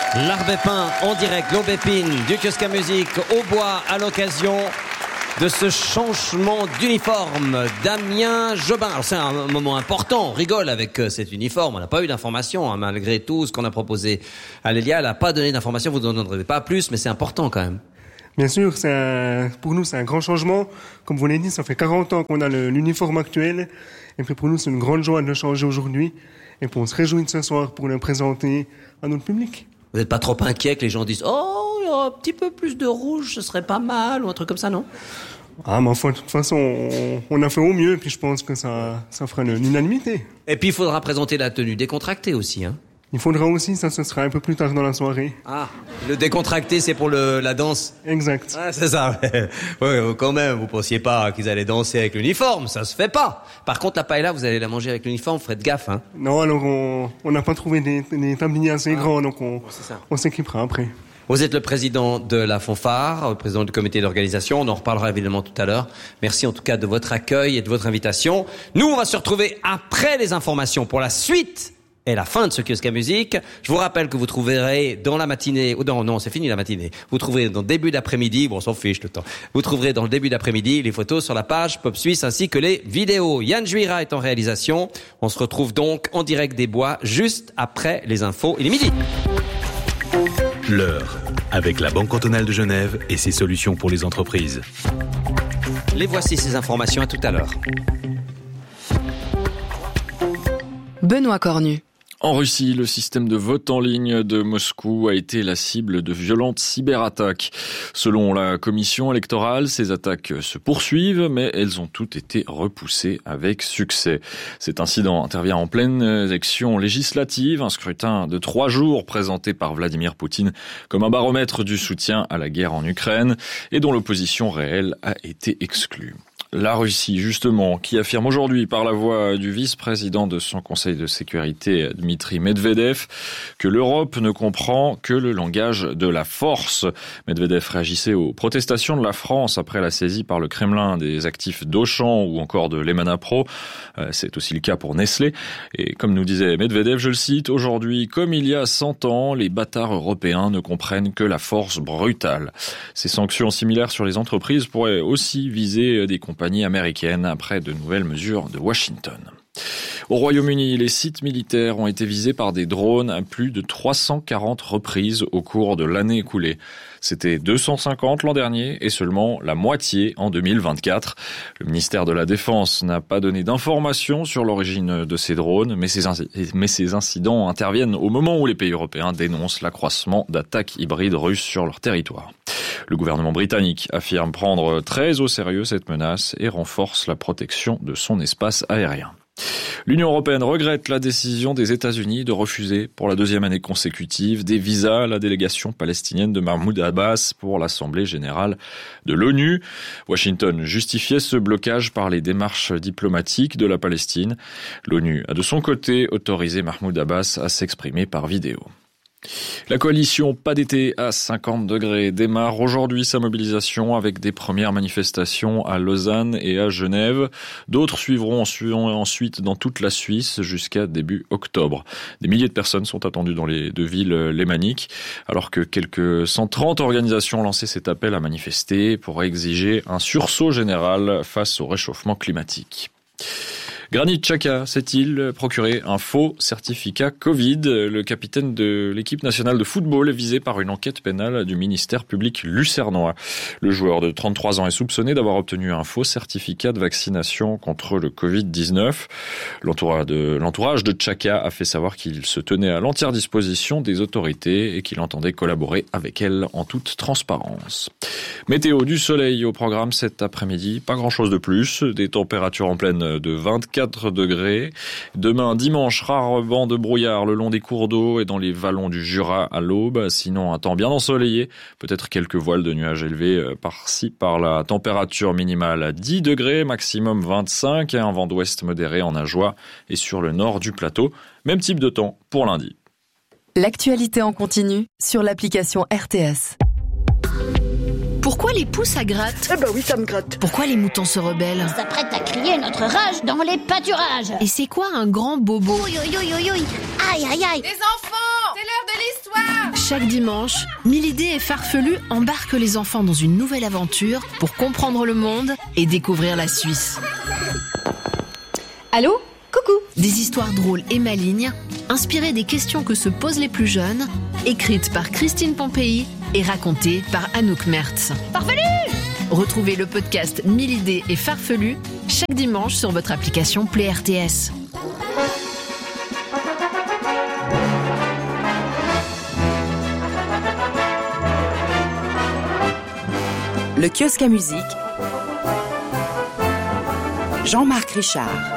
L'Arbépin en direct, l'Aubépine, du kiosque à musique au bois à l'occasion de ce changement d'uniforme. Damien Jobin. Alors c'est un moment important, on rigole avec cet uniforme, on n'a pas eu d'informations, malgré tout ce qu'on a proposé à Lélia, elle n'a pas donné d'informations, vous n'en donnerez pas plus, mais c'est important quand même. Bien sûr, pour nous c'est un grand changement. Comme vous l'avez dit, ça fait 40 ans qu'on a l'uniforme actuel, et puis pour nous c'est une grande joie de le changer aujourd'hui, et puis on se réjouit de ce soir pour le présenter à notre public. Vous n'êtes pas trop inquiet que les gens disent « Oh, il y aura un petit peu plus de rouge, ce serait pas mal » ou un truc comme ça, non ? Ah, mais enfin, de toute façon, on a fait au mieux, et puis je pense que ça fera l'unanimité. Et puis il faudra présenter la tenue décontractée aussi, hein. Il faudra aussi, ça ce sera un peu plus tard dans la soirée. Ah, le décontracté c'est pour la danse. Exact. Ah, c'est ça. Ouais, quand même, vous pensiez pas qu'ils allaient danser avec l'uniforme, ça se fait pas. Par contre, la paella, vous allez la manger avec l'uniforme, faites gaffe, hein. Non, alors on n'a pas trouvé des tabliers assez grands, donc on s'équipera après. Vous êtes le président de la fanfare, le président du comité d'organisation, on en reparlera évidemment tout à l'heure. Merci en tout cas de votre accueil et de votre invitation. Nous, on va se retrouver après les informations pour la suite et la fin de ce kiosque à musique. Je vous rappelle que vous trouverez dans la matinée, non, c'est fini la matinée. Vous trouverez dans le début d'après-midi, bon, on s'en fiche le temps. Vous trouverez dans le début d'après-midi les photos sur la page Pop Suisse ainsi que les vidéos. Yann Juira est en réalisation. On se retrouve donc en direct des bois juste après les infos. Il est midi. L'heure, avec la Banque cantonale de Genève et ses solutions pour les entreprises. Les voici ces informations, à tout à l'heure. Benoît Cornu. En Russie, le système de vote en ligne de Moscou a été la cible de violentes cyberattaques. Selon la commission électorale, ces attaques se poursuivent, mais elles ont toutes été repoussées avec succès. Cet incident intervient en pleine élection législative, un scrutin de 3 jours présenté par Vladimir Poutine comme un baromètre du soutien à la guerre en Ukraine et dont l'opposition réelle a été exclue. La Russie, justement, qui affirme aujourd'hui par la voix du vice-président de son Conseil de sécurité, Dmitri Medvedev, que l'Europe ne comprend que le langage de la force. Medvedev réagissait aux protestations de la France après la saisie par le Kremlin des actifs d'Auchan ou encore de Lemana Pro. C'est aussi le cas pour Nestlé. Et comme nous disait Medvedev, je le cite, aujourd'hui, comme il y a 100 ans, les bâtards européens ne comprennent que la force brutale. Ces sanctions similaires sur les entreprises pourraient aussi viser des compagnies américaines après de nouvelles mesures de Washington. Au Royaume-Uni, les sites militaires ont été visés par des drones à plus de 340 reprises au cours de l'année écoulée. C'était 250 l'an dernier et seulement la moitié en 2024. Le ministère de la Défense n'a pas donné d'informations sur l'origine de ces drones, mais ces incidents interviennent au moment où les pays européens dénoncent l'accroissement d'attaques hybrides russes sur leur territoire. Le gouvernement britannique affirme prendre très au sérieux cette menace et renforce la protection de son espace aérien. L'Union européenne regrette la décision des États-Unis de refuser pour la 2e année consécutive des visas à la délégation palestinienne de Mahmoud Abbas pour l'Assemblée générale de l'ONU. Washington justifiait ce blocage par les démarches diplomatiques de la Palestine. L'ONU a de son côté autorisé Mahmoud Abbas à s'exprimer par vidéo. La coalition Pas d'été à 50 degrés démarre aujourd'hui sa mobilisation avec des premières manifestations à Lausanne et à Genève. D'autres suivront ensuite dans toute la Suisse jusqu'à début octobre. Des milliers de personnes sont attendues dans les 2 villes lémaniques, alors que quelques 130 organisations ont lancé cet appel à manifester pour exiger un sursaut général face au réchauffement climatique. Granit Xhaka s'est-il procuré un faux certificat Covid ? Le capitaine de l'équipe nationale de football est visé par une enquête pénale du ministère public lucernois. Le joueur de 33 ans est soupçonné d'avoir obtenu un faux certificat de vaccination contre le Covid-19. L'entourage de Xhaka a fait savoir qu'il se tenait à l'entière disposition des autorités et qu'il entendait collaborer avec elles en toute transparence. Météo, du soleil au programme cet après-midi, pas grand-chose de plus, des températures en pleine de 24 degrés. Demain, dimanche, rare banc de brouillard le long des cours d'eau et dans les vallons du Jura à l'aube. Sinon, un temps bien ensoleillé, peut-être quelques voiles de nuages élevés par-ci, par-là. Température minimale à 10 degrés, maximum 25 et un vent d'ouest modéré en Ajoie et sur le nord du plateau. Même type de temps pour lundi. L'actualité en continu sur l'application RTS. Pourquoi les poux ça gratte ? Eh ben oui, ça me gratte. Pourquoi les moutons se rebellent ? Ils s'apprêtent à crier notre rage dans les pâturages. Et c'est quoi un grand bobo ? Ouïe, ouïe, ouïe, ouïe. Aïe, aïe, aïe. Les enfants, c'est l'heure de l'histoire. Chaque dimanche, 1000 idées et farfelues embarquent les enfants dans une nouvelle aventure pour comprendre le monde et découvrir la Suisse. Allô ? Coucou ! Des histoires drôles et malignes, inspirées des questions que se posent les plus jeunes, écrites par Christine Pompéi et racontées par Anouk Mertz. Farfelu ! Retrouvez le podcast 1000 idées et farfelues chaque dimanche sur votre application Play RTS. Le kiosque à musique, Jean-Marc Richard.